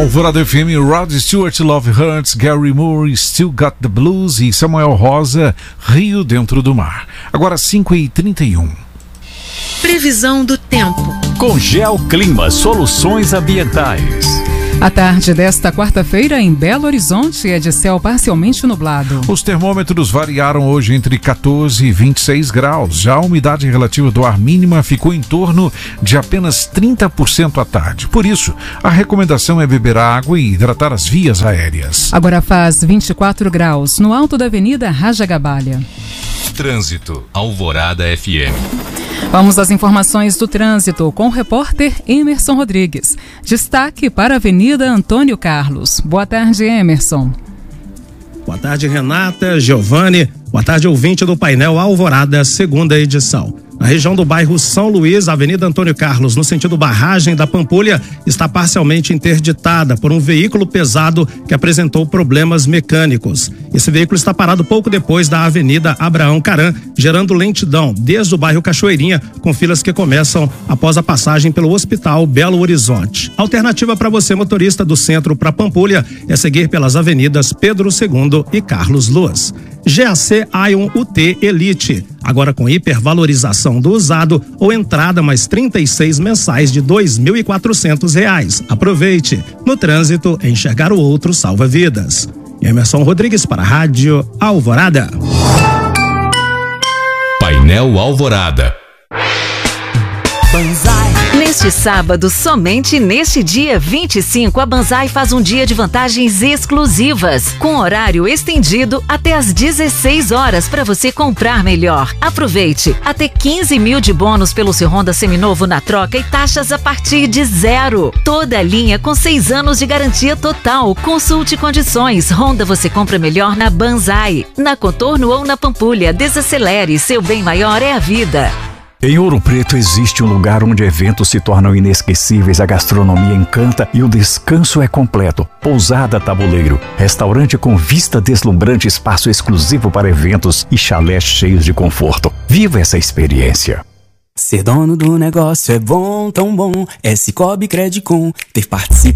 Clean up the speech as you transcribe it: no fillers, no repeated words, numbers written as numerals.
Alvorada FM, Rod Stewart, Love Hurts, Gary Moore, Still Got the Blues e Samuel Rosa, Rio Dentro do Mar. Agora 5h31. Previsão do tempo. Com Geoclima Soluções Ambientais. A tarde desta quarta-feira em Belo Horizonte é de céu parcialmente nublado. Os termômetros variaram hoje entre 14 e 26 graus. Já a umidade relativa do ar mínima ficou em torno de apenas 30% à tarde. Por isso, a recomendação é beber água e hidratar as vias aéreas. Agora faz 24 graus no alto da Avenida Rajagabalha. Trânsito, Alvorada FM. Vamos às informações do trânsito com o repórter Emerson Rodrigues. Destaque para a Avenida Antônio Carlos. Boa tarde, Emerson. Boa tarde, Renata, Giovanni. Boa tarde, ouvinte do painel Alvorada, segunda edição. Na região do bairro São Luís, a Avenida Antônio Carlos, no sentido Barragem da Pampulha, está parcialmente interditada por um veículo pesado que apresentou problemas mecânicos. Esse veículo está parado pouco depois da Avenida Abraão Caram, gerando lentidão desde o bairro Cachoeirinha, com filas que começam após a passagem pelo Hospital Belo Horizonte. A alternativa para você, motorista do centro para Pampulha, é seguir pelas avenidas Pedro II e Carlos Luz. GAC Ion UT Elite, agora com hipervalorização do usado ou entrada mais 36 mensais de R$ 2.400. Aproveite. No trânsito, enxergar o outro salva vidas. Emerson Rodrigues para a Rádio Alvorada. Painel Alvorada. Banzai. Neste sábado, somente neste dia 25, a Banzai faz um dia de vantagens exclusivas, com horário estendido até às 16 horas para você comprar melhor. Aproveite, até 15 mil de bônus pelo seu Honda seminovo na troca e taxas a partir de 0. Toda a linha com 6 anos de garantia total. Consulte condições. Honda você compra melhor na Banzai. Na Contorno ou na Pampulha, desacelere, seu bem maior é a vida. Em Ouro Preto existe um lugar onde eventos se tornam inesquecíveis, a gastronomia encanta e o descanso é completo. Pousada Tabuleiro, restaurante com vista deslumbrante, espaço exclusivo para eventos e chalés cheios de conforto. Viva essa experiência. Ser dono do negócio é bom, tão bom. É Cicobi Credicom, ter participado.